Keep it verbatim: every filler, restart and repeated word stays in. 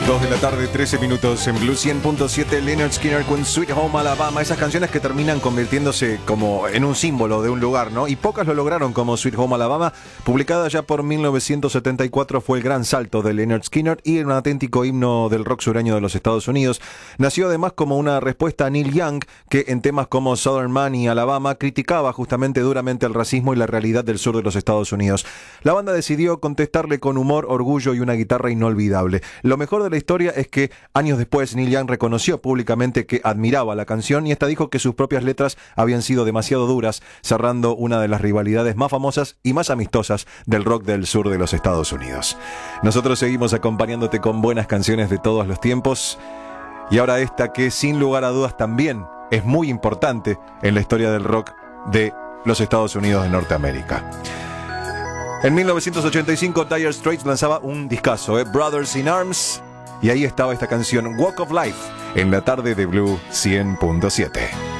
dos de la tarde, trece minutos en Blue cien punto siete. Lynyrd Skynyrd con Sweet Home Alabama. Esas canciones que terminan convirtiéndose como en un símbolo de un lugar, ¿no? Y pocas lo lograron como Sweet Home Alabama. Publicada ya por mil novecientos setenta y cuatro, fue el gran salto de Lynyrd Skynyrd y un auténtico himno del rock sureño de los Estados Unidos. Nació además como una respuesta a Neil Young, que en temas como Southern Man y Alabama criticaba justamente duramente el racismo y la realidad del sur de los Estados Unidos. La banda decidió contestarle con humor, orgullo y una guitarra inolvidable. Lo mejor de la historia es que años después Neil Young reconoció públicamente que admiraba la canción y esta dijo que sus propias letras habían sido demasiado duras, cerrando una de las rivalidades más famosas y más amistosas del rock del sur de los Estados Unidos. Nosotros seguimos acompañándote con buenas canciones de todos los tiempos y ahora esta que sin lugar a dudas también es muy importante en la historia del rock de los Estados Unidos de Norteamérica. En mil novecientos ochenta y cinco Dire Straits lanzaba un discazo, ¿eh? Brothers in Arms. Y ahí estaba esta canción, Walk of Life, en la tarde de Blue cien punto siete.